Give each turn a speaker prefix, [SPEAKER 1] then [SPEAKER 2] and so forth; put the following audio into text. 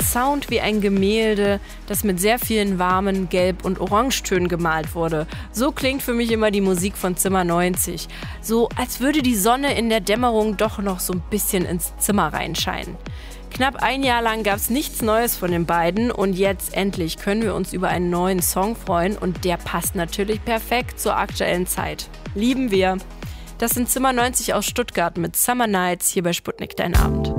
[SPEAKER 1] Sound wie ein Gemälde, das mit sehr vielen warmen Gelb- und Orangetönen gemalt wurde. So klingt für mich immer die Musik von Zimmer 90. So als würde die Sonne in der Dämmerung doch noch so ein bisschen ins Zimmer reinscheinen. Knapp ein Jahr lang gab es nichts Neues von den beiden und jetzt endlich können wir uns über einen neuen Song freuen und der passt natürlich perfekt zur aktuellen Zeit. Lieben wir. Das sind Zimmer 90 aus Stuttgart mit Summer Nights hier bei Sputnik Dein Abend.